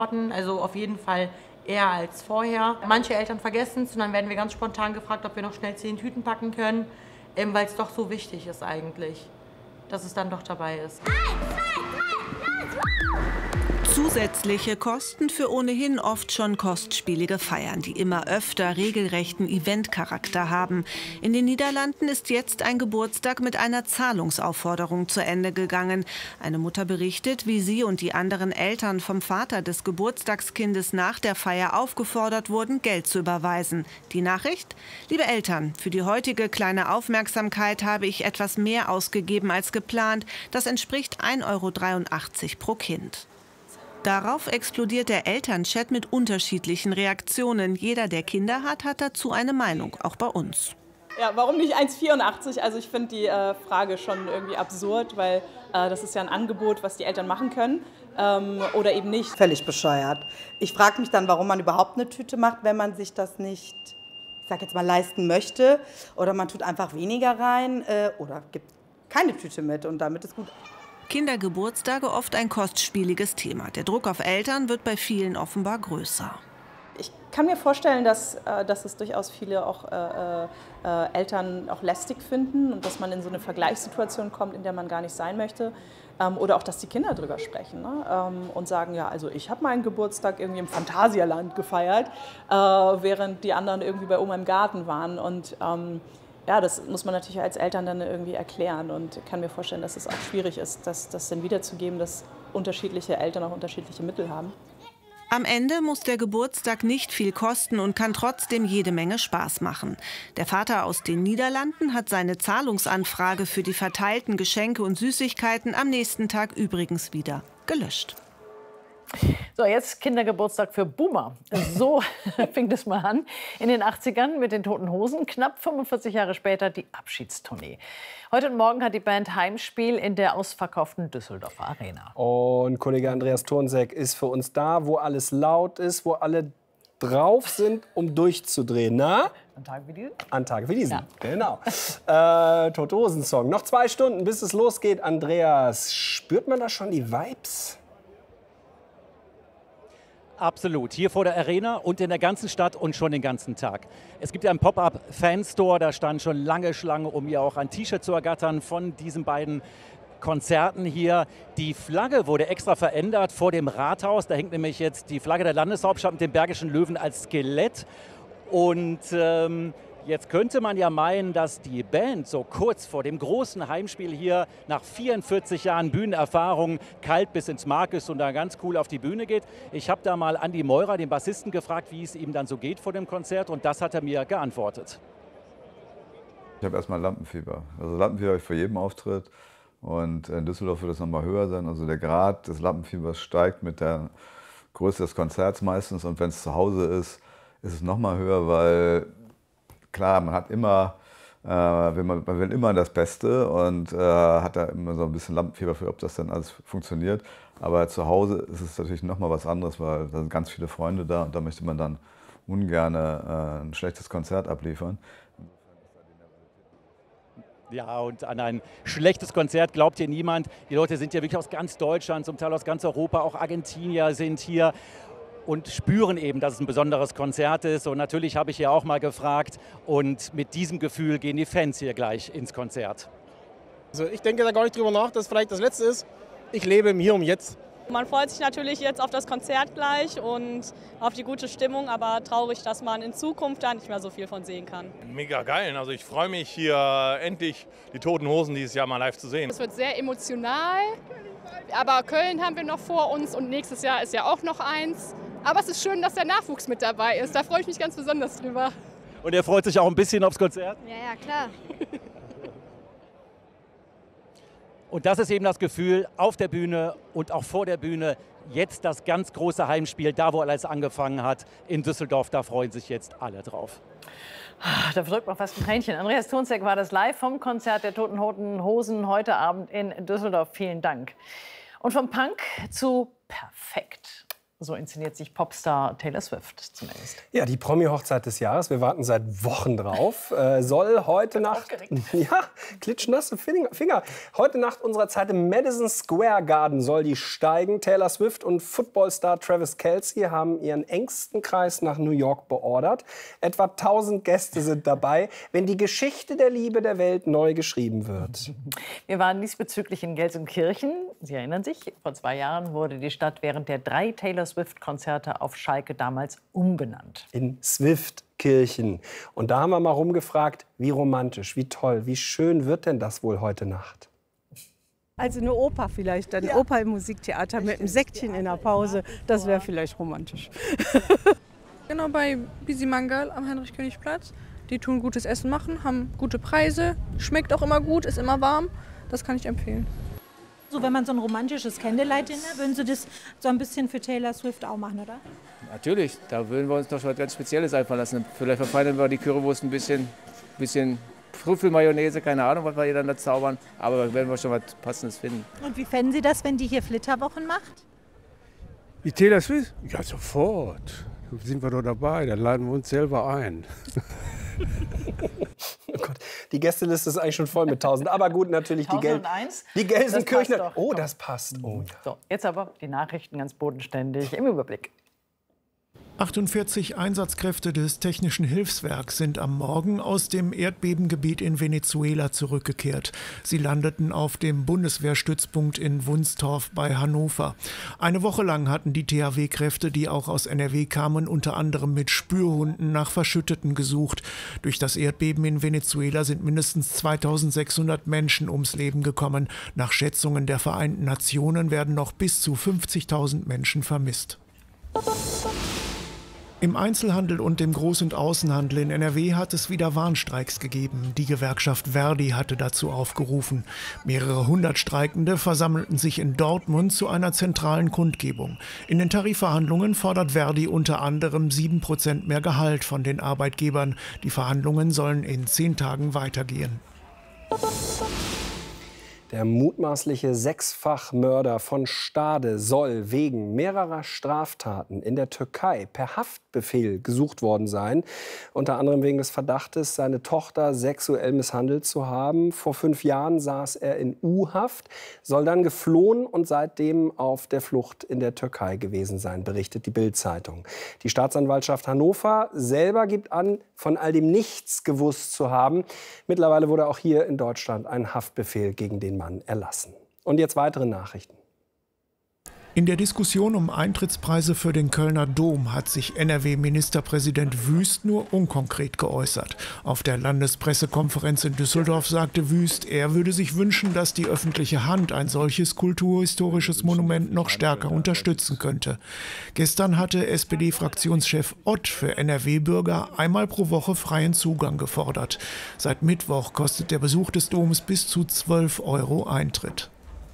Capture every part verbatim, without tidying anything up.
Also auf jeden Fall eher als vorher. Manche Eltern vergessen es und dann werden wir ganz spontan gefragt, ob wir noch schnell zehn Tüten packen können, ähm, weil es doch so wichtig ist eigentlich, dass es dann doch dabei ist. Zusätzliche Kosten für ohnehin oft schon kostspielige Feiern, die immer öfter regelrechten Eventcharakter haben. In den Niederlanden ist jetzt ein Geburtstag mit einer Zahlungsaufforderung zu Ende gegangen. Eine Mutter berichtet, wie sie und die anderen Eltern vom Vater des Geburtstagskindes nach der Feier aufgefordert wurden, Geld zu überweisen. Die Nachricht? Liebe Eltern, für die heutige kleine Aufmerksamkeit habe ich etwas mehr ausgegeben als geplant. Das entspricht ein Euro dreiundachtzig pro Kind. Darauf explodiert der Elternchat mit unterschiedlichen Reaktionen. Jeder, der Kinder hat, hat dazu eine Meinung, auch bei uns. Ja, warum nicht eins Komma vierundachtzig? Also ich finde die äh, Frage schon irgendwie absurd, weil äh, das ist ja ein Angebot, was die Eltern machen können ähm, oder eben nicht. Völlig bescheuert. Ich frage mich dann, warum man überhaupt eine Tüte macht, wenn man sich das nicht, ich sag jetzt mal, leisten möchte. Oder man tut einfach weniger rein äh, oder gibt keine Tüte mit und damit ist gut. Kindergeburtstage oft ein kostspieliges Thema. Der Druck auf Eltern wird bei vielen offenbar größer. Ich kann mir vorstellen, dass, äh, dass es durchaus viele auch, äh, äh, Eltern auch lästig finden und dass man in so eine Vergleichssituation kommt, in der man gar nicht sein möchte. Ähm, oder auch, dass die Kinder drüber sprechen, ne? ähm, und sagen, ja, also ich habe meinen Geburtstag irgendwie im Phantasialand gefeiert, äh, während die anderen irgendwie bei Oma im Garten waren. Und, ähm, ja, das muss man natürlich als Eltern dann irgendwie erklären und kann mir vorstellen, dass es auch schwierig ist, das, das dann wiederzugeben, dass unterschiedliche Eltern auch unterschiedliche Mittel haben. Am Ende muss der Geburtstag nicht viel kosten und kann trotzdem jede Menge Spaß machen. Der Vater aus den Niederlanden hat seine Zahlungsanfrage für die verteilten Geschenke und Süßigkeiten am nächsten Tag übrigens wieder gelöscht. So, jetzt Kindergeburtstag für Boomer. So fing das mal an. In den achtzigern mit den Toten Hosen, knapp fünfundvierzig Jahre später die Abschiedstournee. Heute und morgen hat die Band Heimspiel in der ausverkauften Düsseldorfer Arena. Und Kollege Andreas Thornseck ist für uns da, wo alles laut ist, wo alle drauf sind, um durchzudrehen. Na? An Tagen wie diesen? An Tagen wie diesen, Ja. genau. Äh, Tote Hosen-Song. Noch zwei Stunden, bis es losgeht. Andreas, spürt man da schon die Vibes? Absolut, hier vor der Arena und in der ganzen Stadt und schon den ganzen Tag. Es gibt ja einen Pop-up-Fanstore, da stand schon lange Schlange, um hier auch ein T-Shirt zu ergattern von diesen beiden Konzerten hier. Die Flagge wurde extra verändert vor dem Rathaus. Da hängt nämlich jetzt die Flagge der Landeshauptstadt mit dem Bergischen Löwen als Skelett. Und ähm, jetzt könnte man ja meinen, dass die Band so kurz vor dem großen Heimspiel hier nach vierundvierzig Jahren Bühnenerfahrung kalt bis ins Mark ist und da ganz cool auf die Bühne geht. Ich habe da mal Andi Meurer, den Bassisten, gefragt, wie es ihm dann so geht vor dem Konzert und das hat er mir geantwortet. Ich habe erstmal Lampenfieber. Also Lampenfieber habe ich vor jedem Auftritt und in Düsseldorf wird es nochmal höher sein. Also der Grad des Lampenfiebers steigt mit der Größe des Konzerts meistens und wenn es zu Hause ist, ist es nochmal höher, weil klar, man hat immer, äh, will man, man will immer das Beste und äh, hat da immer so ein bisschen Lampenfieber für, ob das dann alles funktioniert. Aber zu Hause ist es natürlich noch mal was anderes, weil da sind ganz viele Freunde da und da möchte man dann ungern äh, ein schlechtes Konzert abliefern. Ja, und an ein schlechtes Konzert glaubt hier niemand. Die Leute sind ja wirklich aus ganz Deutschland, zum Teil aus ganz Europa, auch Argentinier sind hier und spüren eben, dass es ein besonderes Konzert ist. Und natürlich habe ich hier auch mal gefragt und mit diesem Gefühl gehen die Fans hier gleich ins Konzert. Also ich denke da gar nicht drüber nach, dass es vielleicht das Letzte ist. Ich lebe im Hier und Jetzt. Man freut sich natürlich jetzt auf das Konzert gleich und auf die gute Stimmung, aber traurig, dass man in Zukunft da nicht mehr so viel von sehen kann. Mega geil, also ich freue mich hier endlich die Toten Hosen dieses Jahr mal live zu sehen. Es wird sehr emotional, aber Köln haben wir noch vor uns und nächstes Jahr ist ja auch noch eins. Aber es ist schön, dass der Nachwuchs mit dabei ist, da freue ich mich ganz besonders drüber. Und er freut sich auch ein bisschen aufs Konzert? Ja, ja, klar. Und das ist eben das Gefühl auf der Bühne und auch vor der Bühne. Jetzt das ganz große Heimspiel, da wo alles angefangen hat, in Düsseldorf, da freuen sich jetzt alle drauf. Da drückt man fast ein Tränchen. Andreas Thornseck war das live vom Konzert der Toten Hosen heute Abend in Düsseldorf. Vielen Dank. Und vom Punk zu perfekt. So inszeniert sich Popstar Taylor Swift zunächst. Ja, die Promi-Hochzeit des Jahres, wir warten seit Wochen drauf, äh, soll heute Nacht, ja, klitschnasse Finger, heute Nacht unserer Zeit im Madison Square Garden soll die steigen. Taylor Swift und Footballstar Travis Kelce haben ihren engsten Kreis nach New York beordert. Etwa tausend Gäste sind dabei, wenn die Geschichte der Liebe der Welt neu geschrieben wird. Wir waren diesbezüglich in Gelsenkirchen. Sie erinnern sich, vor zwei Jahren wurde die Stadt während der drei Taylor Swift-Konzerte auf Schalke damals umbenannt. In Swiftkirchen. Und da haben wir mal rumgefragt, wie romantisch, wie toll, wie schön wird denn das wohl heute Nacht? Also eine Oper vielleicht, eine ja. Oper im Musiktheater mit einem Säckchen in der Pause, das wäre vielleicht romantisch. Genau, bei Bisimangal am Heinrich-König-Platz. Die tun gutes Essen machen, haben gute Preise, schmeckt auch immer gut, ist immer warm. Das kann ich empfehlen. So, wenn man so ein romantisches Candlelight-Dinner, würden Sie das so ein bisschen für Taylor Swift auch machen, oder? Natürlich, da würden wir uns doch was ganz Spezielles einfallen lassen. Vielleicht verfeinern wir die Currywurst ein bisschen, bisschen Trüffelmayonnaise, keine Ahnung, was wir hier dann da zaubern. Aber da werden wir schon was Passendes finden. Und wie fänden Sie das, wenn die hier Flitterwochen macht? Wie Taylor Swift? Ja, sofort. Da sind wir doch dabei, dann laden wir uns selber ein. Oh Gott, die Gästeliste ist eigentlich schon voll mit tausend. Aber gut, natürlich die, Gel die Gelsenkirchener. Das oh, das passt. Oh, ja. So, jetzt aber die Nachrichten ganz bodenständig im Überblick. achtundvierzig Einsatzkräfte des Technischen Hilfswerks sind am Morgen aus dem Erdbebengebiet in Venezuela zurückgekehrt. Sie landeten auf dem Bundeswehrstützpunkt in Wunstorf bei Hannover. Eine Woche lang hatten die T H W-Kräfte, die auch aus N R W kamen, unter anderem mit Spürhunden nach Verschütteten gesucht. Durch das Erdbeben in Venezuela sind mindestens zweitausendsechshundert Menschen ums Leben gekommen. Nach Schätzungen der Vereinten Nationen werden noch bis zu fünfzigtausend Menschen vermisst. Im Einzelhandel und im Groß- und Außenhandel in N R W hat es wieder Warnstreiks gegeben. Die Gewerkschaft Verdi hatte dazu aufgerufen. Mehrere hundert Streikende versammelten sich in Dortmund zu einer zentralen Kundgebung. In den Tarifverhandlungen fordert Verdi unter anderem sieben Prozent mehr Gehalt von den Arbeitgebern. Die Verhandlungen sollen in zehn Tagen weitergehen. Der mutmaßliche Sechsfachmörder von Stade soll wegen mehrerer Straftaten in der Türkei per Haftbefehl gesucht worden sein. Unter anderem wegen des Verdachtes, seine Tochter sexuell misshandelt zu haben. Vor fünf Jahren saß er in U-Haft, soll dann geflohen und seitdem auf der Flucht in der Türkei gewesen sein, berichtet die Bild-Zeitung. Die Staatsanwaltschaft Hannover selber gibt an, von all dem nichts gewusst zu haben. Mittlerweile wurde auch hier in Deutschland ein Haftbefehl gegen den Mann erlassen. Und jetzt weitere Nachrichten. In der Diskussion um Eintrittspreise für den Kölner Dom hat sich N R W-Ministerpräsident Wüst nur unkonkret geäußert. Auf der Landespressekonferenz in Düsseldorf sagte Wüst, er würde sich wünschen, dass die öffentliche Hand ein solches kulturhistorisches Monument noch stärker unterstützen könnte. Gestern hatte S P D-Fraktionschef Ott für N R W-Bürger einmal pro Woche freien Zugang gefordert. Seit Mittwoch kostet der Besuch des Doms bis zu zwölf Euro Eintritt.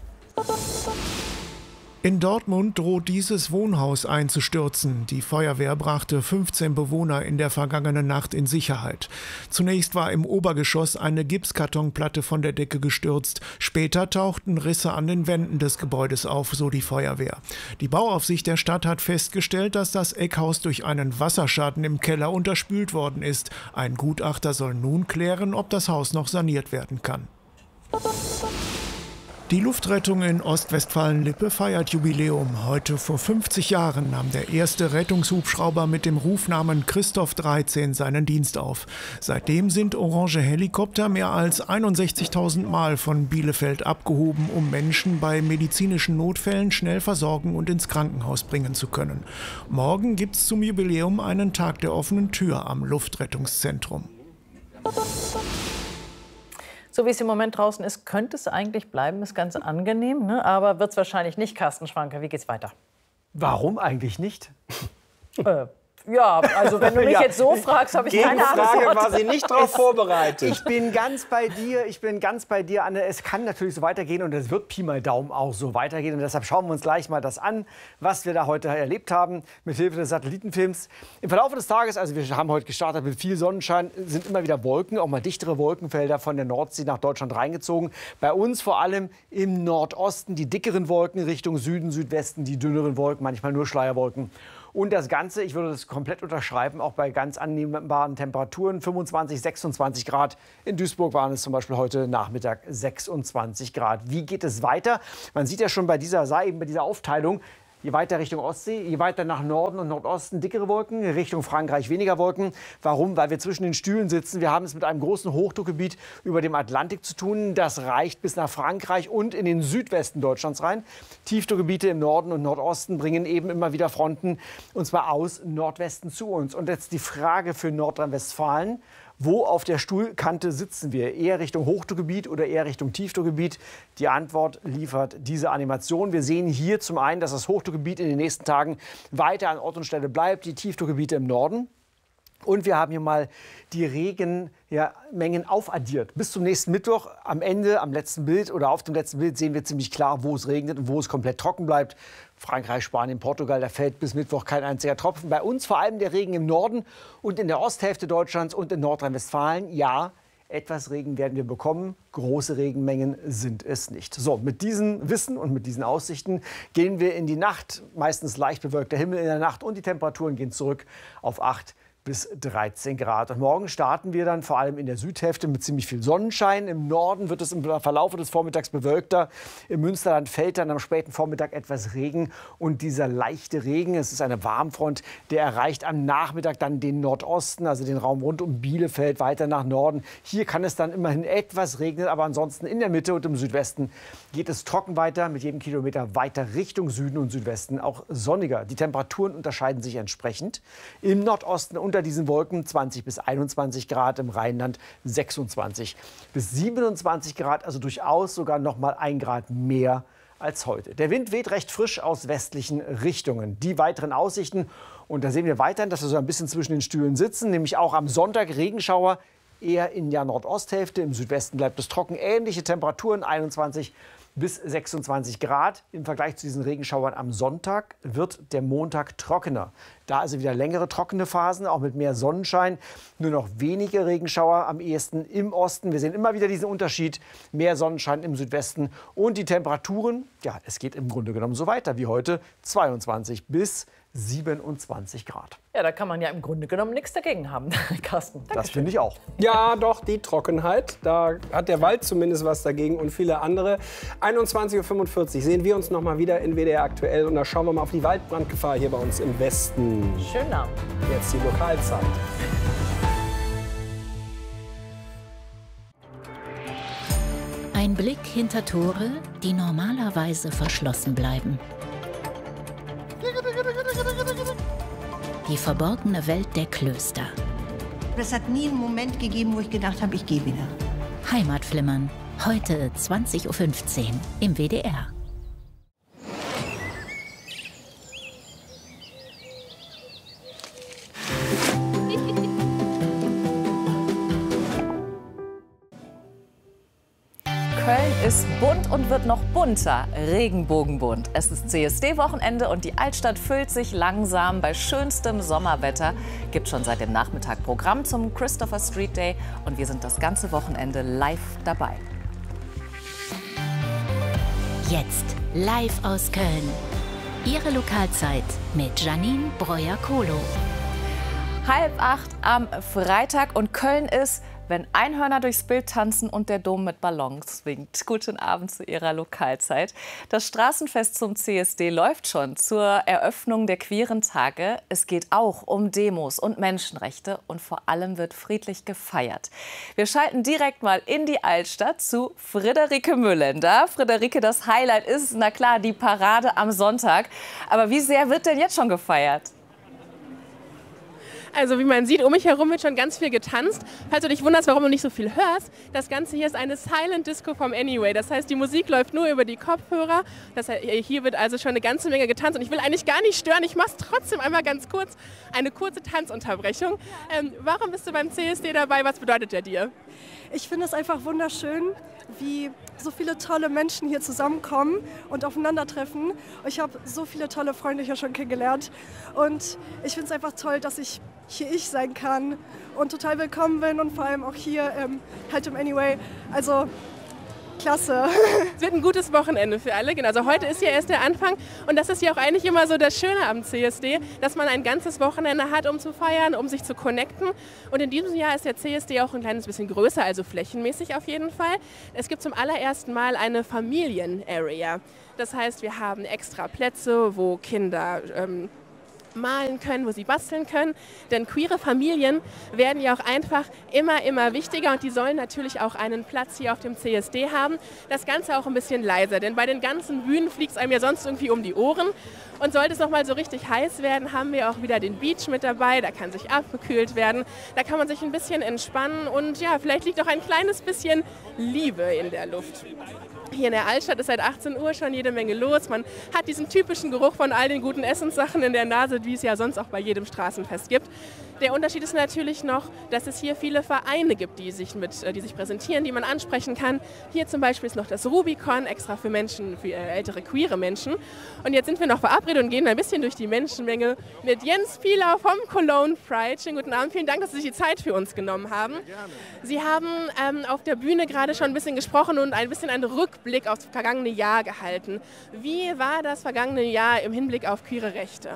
In Dortmund droht dieses Wohnhaus einzustürzen. Die Feuerwehr brachte fünfzehn Bewohner in der vergangenen Nacht in Sicherheit. Zunächst war im Obergeschoss eine Gipskartonplatte von der Decke gestürzt. Später tauchten Risse an den Wänden des Gebäudes auf, so die Feuerwehr. Die Bauaufsicht der Stadt hat festgestellt, dass das Eckhaus durch einen Wasserschaden im Keller unterspült worden ist. Ein Gutachter soll nun klären, ob das Haus noch saniert werden kann. Die Luftrettung in Ostwestfalen-Lippe feiert Jubiläum. Heute vor fünfzig Jahren nahm der erste Rettungshubschrauber mit dem Rufnamen Christoph dreizehn seinen Dienst auf. Seitdem sind orange Helikopter mehr als einundsechzigtausend Mal von Bielefeld abgehoben, um Menschen bei medizinischen Notfällen schnell versorgen und ins Krankenhaus bringen zu können. Morgen gibt es zum Jubiläum einen Tag der offenen Tür am Luftrettungszentrum. So wie es im Moment draußen ist, könnte es eigentlich bleiben, ist ganz angenehm, ne? Aber wird es wahrscheinlich nicht. Carsten Schwanke, wie geht's weiter? Warum eigentlich nicht? äh, Ja, also wenn du mich Ja. jetzt so fragst, habe ich keine Antwort. Gegenfrage war sie nicht darauf vorbereitet. Ich bin ganz bei dir, ich bin ganz bei dir, Anne. Es kann natürlich so weitergehen und es wird Pi mal Daumen auch so weitergehen. Und deshalb schauen wir uns gleich mal das an, was wir da heute erlebt haben, mit Hilfe des Satellitenfilms. Im Verlauf des Tages, also wir haben heute gestartet mit viel Sonnenschein, sind immer wieder Wolken, auch mal dichtere Wolkenfelder von der Nordsee nach Deutschland reingezogen. Bei uns vor allem im Nordosten die dickeren Wolken, Richtung Süden, Südwesten die dünneren Wolken, manchmal nur Schleierwolken. Und das Ganze, ich würde das komplett unterschreiben, auch bei ganz annehmbaren Temperaturen, fünfundzwanzig, sechsundzwanzig Grad. In Duisburg waren es zum Beispiel heute Nachmittag sechsundzwanzig Grad. Wie geht es weiter? Man sieht ja schon bei dieser, eben bei dieser Aufteilung, je weiter Richtung Ostsee, je weiter nach Norden und Nordosten dickere Wolken, Richtung Frankreich weniger Wolken. Warum? Weil wir zwischen den Stühlen sitzen. Wir haben es mit einem großen Hochdruckgebiet über dem Atlantik zu tun. Das reicht bis nach Frankreich und in den Südwesten Deutschlands rein. Tiefdruckgebiete im Norden und Nordosten bringen eben immer wieder Fronten, und zwar aus Nordwesten zu uns. Und jetzt die Frage für Nordrhein-Westfalen: Wo auf der Stuhlkante sitzen wir? Eher Richtung Hochdruckgebiet oder eher Richtung Tiefdruckgebiet? Die Antwort liefert diese Animation. Wir sehen hier zum einen, dass das Hochdruckgebiet in den nächsten Tagen weiter an Ort und Stelle bleibt, die Tiefdruckgebiete im Norden. Und wir haben hier mal die Regenmengen ja, aufaddiert. Bis zum nächsten Mittwoch, am Ende, am letzten Bild oder auf dem letzten Bild sehen wir ziemlich klar, wo es regnet und wo es komplett trocken bleibt. Frankreich, Spanien, Portugal, da fällt bis Mittwoch kein einziger Tropfen. Bei uns vor allem der Regen im Norden und in der Osthälfte Deutschlands und in Nordrhein-Westfalen. Ja, etwas Regen werden wir bekommen. Große Regenmengen sind es nicht. So, mit diesem Wissen und mit diesen Aussichten gehen wir in die Nacht. Meistens leicht bewölkter Himmel in der Nacht und die Temperaturen gehen zurück auf acht bis dreizehn Grad. Und morgen starten wir dann vor allem in der Südhälfte mit ziemlich viel Sonnenschein. Im Norden wird es im Verlauf des Vormittags bewölkter. Im Münsterland fällt dann am späten Vormittag etwas Regen. Und dieser leichte Regen, es ist eine Warmfront, der erreicht am Nachmittag dann den Nordosten, also den Raum rund um Bielefeld, weiter nach Norden. Hier kann es dann immerhin etwas regnen, aber ansonsten in der Mitte und im Südwesten geht es trocken weiter, mit jedem Kilometer weiter Richtung Süden und Südwesten auch sonniger. Die Temperaturen unterscheiden sich entsprechend. Im Nordosten unter diesen Wolken zwanzig bis einundzwanzig Grad, im Rheinland sechsundzwanzig bis siebenundzwanzig Grad, also durchaus sogar noch mal ein Grad mehr als heute. Der Wind weht recht frisch aus westlichen Richtungen. Die weiteren Aussichten, und da sehen wir weiterhin, dass wir so ein bisschen zwischen den Stühlen sitzen, nämlich auch am Sonntag Regenschauer, eher in der Nordosthälfte. Im Südwesten bleibt es trocken. Ähnliche Temperaturen, einundzwanzig bis sechsundzwanzig Grad. Im Vergleich zu diesen Regenschauern am Sonntag wird der Montag trockener. Da also wieder längere trockene Phasen, auch mit mehr Sonnenschein. Nur noch wenige Regenschauer, am ehesten im Osten. Wir sehen immer wieder diesen Unterschied. Mehr Sonnenschein im Südwesten. Und die Temperaturen, ja, es geht im Grunde genommen so weiter wie heute. zweiundzwanzig bis siebenundzwanzig Grad. Ja, da kann man ja im Grunde genommen nichts dagegen haben, Carsten. Das finde ich auch. Ja, doch, die Trockenheit. Da hat der Wald zumindest was dagegen und viele andere. einundzwanzig Uhr fünfundvierzig sehen wir uns noch mal wieder in W D R aktuell. Und da schauen wir mal auf die Waldbrandgefahr hier bei uns im Westen. Schönen Abend. Jetzt die Lokalzeit. Ein Blick hinter Tore, die normalerweise verschlossen bleiben. Die verborgene Welt der Klöster. Es hat nie einen Moment gegeben, wo ich gedacht habe, ich gehe wieder. Heimatflimmern. Heute zwanzig Uhr fünfzehn im W D R. Köln ist bunt und wird noch bunter, regenbogenbunt. Es ist C S D-Wochenende und die Altstadt füllt sich langsam. Bei schönstem Sommerwetter gibt schon seit dem Nachmittag Programm zum Christopher Street Day und wir sind das ganze Wochenende live dabei. Jetzt live aus Köln. Ihre Lokalzeit mit Janine Breuer-Kohlo. Halb acht am Freitag und Köln ist, wenn Einhörner durchs Bild tanzen und der Dom mit Ballons winkt. Guten Abend zu Ihrer Lokalzeit. Das Straßenfest zum C S D läuft schon zur Eröffnung der queeren Tage. Es geht auch um Demos und Menschenrechte und vor allem wird friedlich gefeiert. Wir schalten direkt mal in die Altstadt zu Friederike Müllender. Friederike, das Highlight ist, na klar, die Parade am Sonntag. Aber wie sehr wird denn jetzt schon gefeiert? Also wie man sieht, um mich herum wird schon ganz viel getanzt. Falls du dich wunderst, warum du nicht so viel hörst, das Ganze hier ist eine Silent Disco vom Anyway. Das heißt, die Musik läuft nur über die Kopfhörer. Das heißt, hier wird also schon eine ganze Menge getanzt. Und ich will eigentlich gar nicht stören, ich mache es trotzdem einmal ganz kurz. Eine kurze Tanzunterbrechung. Ähm, warum bist du beim C S D dabei? Was bedeutet der dir? Ich finde es einfach wunderschön, wie so viele tolle Menschen hier zusammenkommen und aufeinandertreffen. Ich habe so viele tolle Freunde hier schon kennengelernt und ich finde es einfach toll, dass ich hier ich sein kann und total willkommen bin und vor allem auch hier ähm, halt im Anyway. Also klasse. Es wird ein gutes Wochenende für alle. Genau. Also heute ist ja erst der Anfang und das ist ja auch eigentlich immer so das Schöne am C S D, dass man ein ganzes Wochenende hat, um zu feiern, um sich zu connecten. Und in diesem Jahr ist der C S D auch ein kleines bisschen größer, also flächenmäßig auf jeden Fall. Es gibt zum allerersten Mal eine Familien-Area. Das heißt, wir haben extra Plätze, wo Kinder ähm, malen können, wo sie basteln können. Denn queere Familien werden ja auch einfach immer, immer wichtiger und die sollen natürlich auch einen Platz hier auf dem C S D haben. Das Ganze auch ein bisschen leiser, denn bei den ganzen Bühnen fliegt es einem ja sonst irgendwie um die Ohren. Und sollte es nochmal so richtig heiß werden, haben wir auch wieder den Beach mit dabei. Da kann sich abgekühlt werden, da kann man sich ein bisschen entspannen und ja, vielleicht liegt auch ein kleines bisschen Liebe in der Luft. Hier in der Altstadt ist seit achtzehn Uhr schon jede Menge los. Man hat diesen typischen Geruch von all den guten Essenssachen in der Nase, wie es ja sonst auch bei jedem Straßenfest gibt. Der Unterschied ist natürlich noch, dass es hier viele Vereine gibt, die sich, mit, die sich präsentieren, die man ansprechen kann. Hier zum Beispiel ist noch das Rubicon, extra für Menschen, für ältere queere Menschen. Und jetzt sind wir noch verabredet und gehen ein bisschen durch die Menschenmenge mit Jens Pieler vom Cologne Pride. Schönen guten Abend, vielen Dank, dass Sie sich die Zeit für uns genommen haben. Sie haben ähm, auf der Bühne gerade schon ein bisschen gesprochen und ein bisschen einen Rückblick aufs vergangene Jahr gehalten. Wie war das vergangene Jahr im Hinblick auf queere Rechte?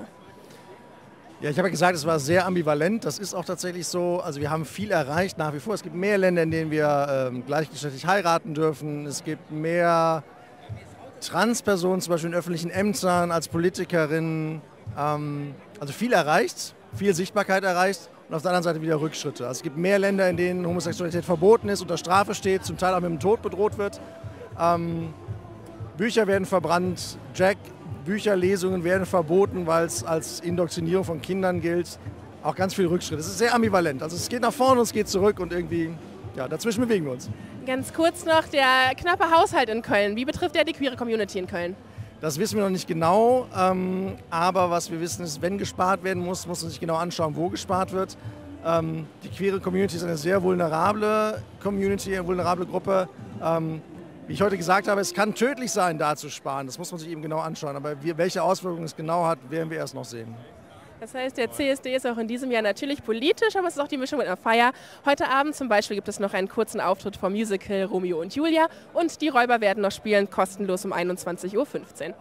Ja, ich habe ja gesagt, es war sehr ambivalent. Das ist auch tatsächlich so. Also wir haben viel erreicht nach wie vor. Es gibt mehr Länder, in denen wir ähm, gleichgeschlechtlich heiraten dürfen. Es gibt mehr Transpersonen, zum Beispiel in öffentlichen Ämtern, als Politikerinnen. Ähm, also viel erreicht, viel Sichtbarkeit erreicht. Und auf der anderen Seite wieder Rückschritte. Also es gibt mehr Länder, in denen Homosexualität verboten ist, unter Strafe steht, zum Teil auch mit dem Tod bedroht wird. Ähm, Bücher werden verbrannt, Jack, Bücherlesungen werden verboten, weil es als Indoktrinierung von Kindern gilt. Auch ganz viel Rückschritt. Es ist sehr ambivalent. Also es geht nach vorne und es geht zurück und irgendwie, ja, dazwischen bewegen wir uns. Ganz kurz noch, der knappe Haushalt in Köln. Wie betrifft der die queere Community in Köln? Das wissen wir noch nicht genau, ähm, aber was wir wissen ist, wenn gespart werden muss, muss man sich genau anschauen, wo gespart wird. Ähm, die queere Community ist eine sehr vulnerable Community, eine vulnerable Gruppe. Ähm, Wie ich heute gesagt habe, es kann tödlich sein, da zu sparen. Das muss man sich eben genau anschauen. Aber welche Auswirkungen es genau hat, werden wir erst noch sehen. Das heißt, der C S D ist auch in diesem Jahr natürlich politisch, aber es ist auch die Mischung mit einer Feier. Heute Abend zum Beispiel gibt es noch einen kurzen Auftritt vom Musical Romeo und Julia. Und die Räuber werden noch spielen, kostenlos um einundzwanzig Uhr fünfzehn.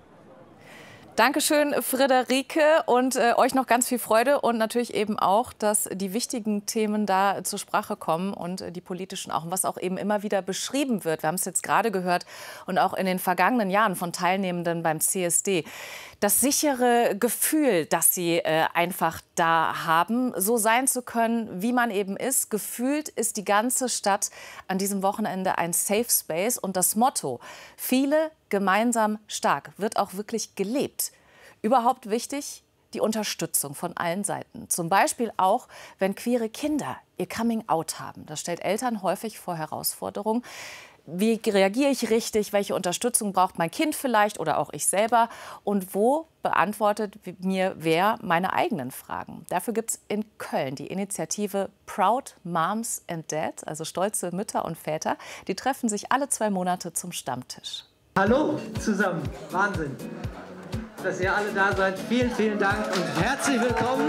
Dankeschön, Friederike, und äh, euch noch ganz viel Freude und natürlich eben auch, dass die wichtigen Themen da zur Sprache kommen und äh, die politischen auch, was auch eben immer wieder beschrieben wird. Wir haben es jetzt gerade gehört und auch in den vergangenen Jahren von Teilnehmenden beim C S D. Das sichere Gefühl, das sie äh, einfach da haben, so sein zu können, wie man eben ist. Gefühlt ist die ganze Stadt an diesem Wochenende ein Safe Space. Und das Motto, viele gemeinsam stark, wird auch wirklich gelebt. Überhaupt wichtig, die Unterstützung von allen Seiten. Zum Beispiel auch, wenn queere Kinder ihr Coming-out haben. Das stellt Eltern häufig vor Herausforderungen. Wie reagiere ich richtig? Welche Unterstützung braucht mein Kind vielleicht oder auch ich selber? Und wo beantwortet mir wer meine eigenen Fragen? Dafür gibt es in Köln die Initiative Proud Moms and Dads, also stolze Mütter und Väter. Die treffen sich alle zwei Monate zum Stammtisch. Hallo zusammen, Wahnsinn, dass ihr alle da seid. Vielen, vielen Dank und herzlich willkommen.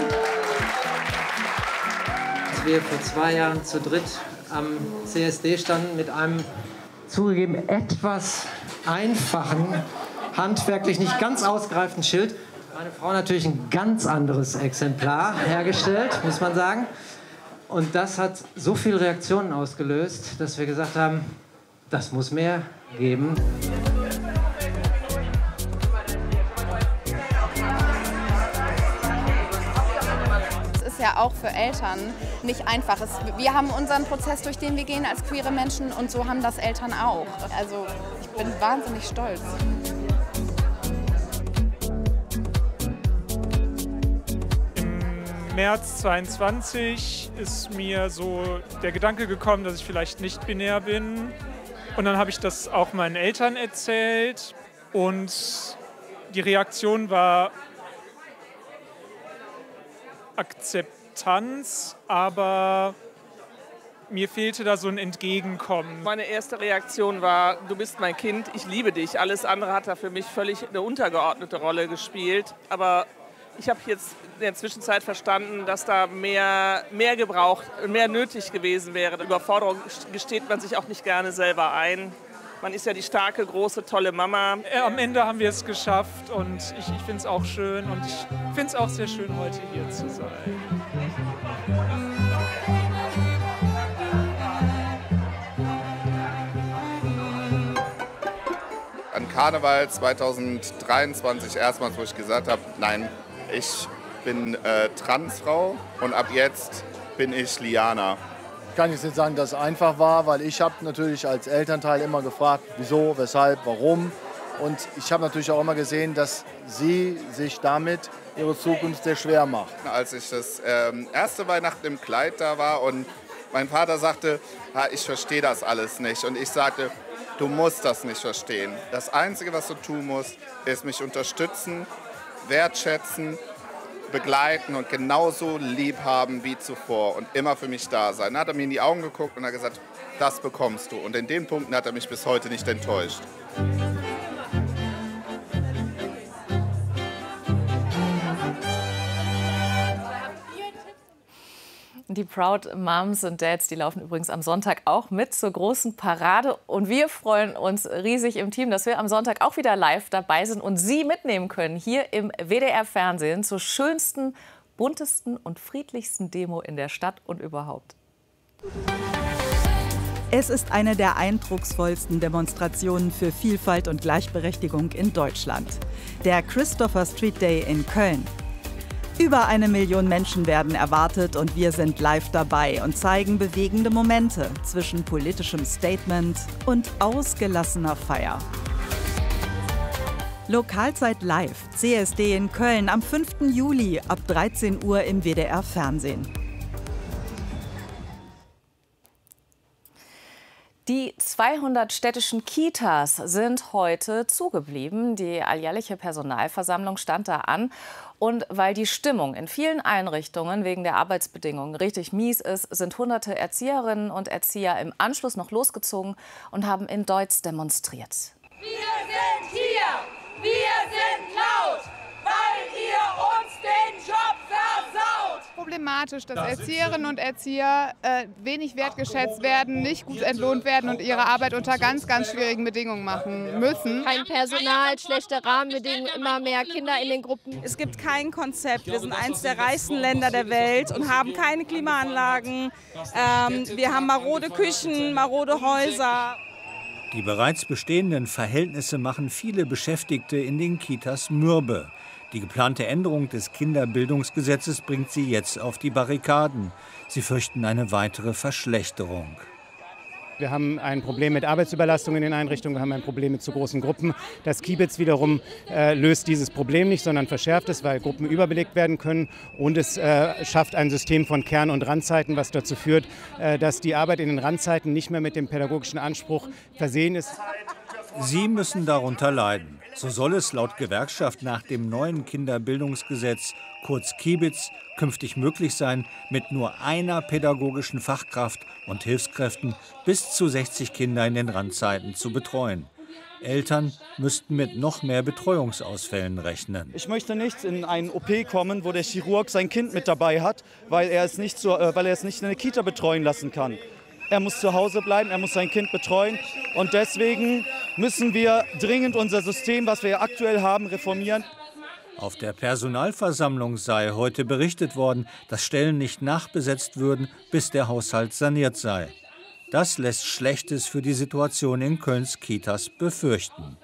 Als wir vor zwei Jahren zu dritt am C S D standen mit einem zugegeben etwas einfachen, handwerklich nicht ganz ausgereiften Schild. Meine Frau natürlich ein ganz anderes Exemplar hergestellt, muss man sagen. Und das hat so viele Reaktionen ausgelöst, dass wir gesagt haben, das muss mehr geben. Ja auch für Eltern nicht einfach. Es, wir haben unseren Prozess, durch den wir gehen als queere Menschen, und so haben das Eltern auch. Also ich bin wahnsinnig stolz. März zweiundzwanzig ist mir so der Gedanke gekommen, dass ich vielleicht nicht binär bin. Und dann habe ich das auch meinen Eltern erzählt. Und die Reaktion war Akzeptanz, aber mir fehlte da so ein Entgegenkommen. Meine erste Reaktion war, du bist mein Kind, ich liebe dich. Alles andere hat da für mich völlig eine untergeordnete Rolle gespielt. Aber ich habe jetzt in der Zwischenzeit verstanden, dass da mehr, mehr gebraucht, mehr nötig gewesen wäre. Überforderung gesteht man sich auch nicht gerne selber ein. Man ist ja die starke, große, tolle Mama. Am Ende haben wir es geschafft und ich, ich finde es auch schön und ich finde es auch sehr schön, heute hier zu sein. An Karneval zweitausenddreiundzwanzig erstmals, wo ich gesagt habe, nein, ich bin äh, Transfrau und ab jetzt bin ich Liana. Ich kann jetzt nicht sagen, dass es einfach war, weil ich habe natürlich als Elternteil immer gefragt, wieso, weshalb, warum. Und ich habe natürlich auch immer gesehen, dass sie sich damit ihre Zukunft sehr schwer macht. Als ich das ähm, erste Weihnachten im Kleid da war und mein Vater sagte, ha, ich verstehe das alles nicht. Und ich sagte, du musst das nicht verstehen. Das Einzige, was du tun musst, ist mich unterstützen, wertschätzen, begleiten und genauso lieb haben wie zuvor und immer für mich da sein. Dann hat er mir in die Augen geguckt und hat gesagt, das bekommst du. Und in den Punkten hat er mich bis heute nicht enttäuscht. Die Proud Moms und Dads, die laufen übrigens am Sonntag auch mit zur großen Parade. Und wir freuen uns riesig im Team, dass wir am Sonntag auch wieder live dabei sind und Sie mitnehmen können hier im W D R-Fernsehen zur schönsten, buntesten und friedlichsten Demo in der Stadt und überhaupt. Es ist eine der eindrucksvollsten Demonstrationen für Vielfalt und Gleichberechtigung in Deutschland. Der Christopher Street Day in Köln. Über eine Million Menschen werden erwartet und wir sind live dabei und zeigen bewegende Momente zwischen politischem Statement und ausgelassener Feier. Lokalzeit live, C S D in Köln am fünften Juli ab dreizehn Uhr im W D R-Fernsehen. Die zweihundert städtischen Kitas sind heute zugeblieben. Die alljährliche Personalversammlung stand da an. Und weil die Stimmung in vielen Einrichtungen wegen der Arbeitsbedingungen richtig mies ist, sind hunderte Erzieherinnen und Erzieher im Anschluss noch losgezogen und haben in Deutz demonstriert. Wir sind hier, wir sind laut, weil ihr uns den Job versaut. Problematisch, dass Erzieherinnen und Erzieher äh, wenig wertgeschätzt werden, nicht gut entlohnt werden und ihre Arbeit unter ganz, ganz schwierigen Bedingungen machen müssen. Kein Personal, schlechte Rahmenbedingungen, immer mehr Kinder in den Gruppen. Es gibt kein Konzept. Wir sind eines der reichsten Länder der Welt und haben keine Klimaanlagen. Ähm, wir haben marode Küchen, marode Häuser. Die bereits bestehenden Verhältnisse machen viele Beschäftigte in den Kitas mürbe. Die geplante Änderung des Kinderbildungsgesetzes bringt sie jetzt auf die Barrikaden. Sie fürchten eine weitere Verschlechterung. Wir haben ein Problem mit Arbeitsüberlastung in den Einrichtungen, wir haben ein Problem mit zu großen Gruppen. Das Kiebitz wiederum äh, löst dieses Problem nicht, sondern verschärft es, weil Gruppen überbelegt werden können. Und es äh, schafft ein System von Kern- und Randzeiten, was dazu führt, äh, dass die Arbeit in den Randzeiten nicht mehr mit dem pädagogischen Anspruch versehen ist. Sie müssen darunter leiden. So soll es laut Gewerkschaft nach dem neuen Kinderbildungsgesetz, kurz Kiebitz, künftig möglich sein, mit nur einer pädagogischen Fachkraft und Hilfskräften bis zu sechzig Kinder in den Randzeiten zu betreuen. Eltern müssten mit noch mehr Betreuungsausfällen rechnen. Ich möchte nicht in einen O P kommen, wo der Chirurg sein Kind mit dabei hat, weil er es nicht, so, äh, weil er es nicht in der Kita betreuen lassen kann. Er muss zu Hause bleiben, er muss sein Kind betreuen. Und deswegen müssen wir dringend unser System, was wir aktuell haben, reformieren. Auf der Personalversammlung sei heute berichtet worden, dass Stellen nicht nachbesetzt würden, bis der Haushalt saniert sei. Das lässt Schlechtes für die Situation in Kölns Kitas befürchten.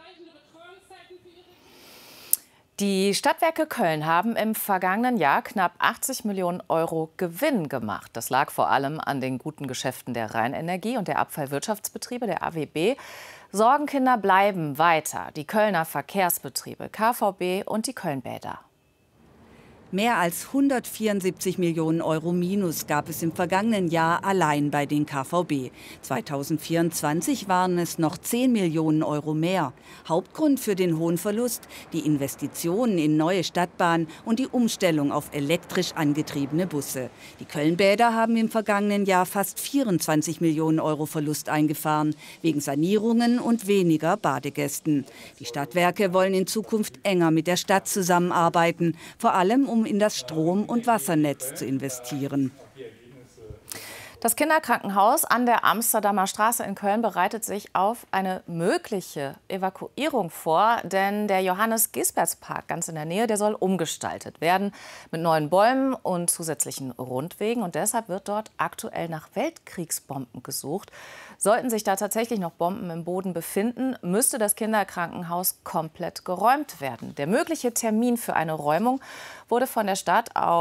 Die Stadtwerke Köln haben im vergangenen Jahr knapp achtzig Millionen Euro Gewinn gemacht. Das lag vor allem an den guten Geschäften der Rheinenergie und der Abfallwirtschaftsbetriebe, der A W B. Sorgenkinder bleiben weiter die Kölner Verkehrsbetriebe, K V B und die Kölnbäder. Mehr als hundertvierundsiebzig Millionen Euro Minus gab es im vergangenen Jahr allein bei den K V B. zweitausendvierundzwanzig waren es noch zehn Millionen Euro mehr. Hauptgrund für den hohen Verlust: die Investitionen in neue Stadtbahnen und die Umstellung auf elektrisch angetriebene Busse. Die Köln-Bäder haben im vergangenen Jahr fast vierundzwanzig Millionen Euro Verlust eingefahren, wegen Sanierungen und weniger Badegästen. Die Stadtwerke wollen in Zukunft enger mit der Stadt zusammenarbeiten, vor allem um in das Strom- und Wassernetz zu investieren. Das Kinderkrankenhaus an der Amsterdamer Straße in Köln bereitet sich auf eine mögliche Evakuierung vor, denn der Johannes-Gisberts-Park ganz in der Nähe, der soll umgestaltet werden mit neuen Bäumen und zusätzlichen Rundwegen. Und deshalb wird dort aktuell nach Weltkriegsbomben gesucht. Sollten sich da tatsächlich noch Bomben im Boden befinden, müsste das Kinderkrankenhaus komplett geräumt werden. Der mögliche Termin für eine Räumung wurde von der Stadt auf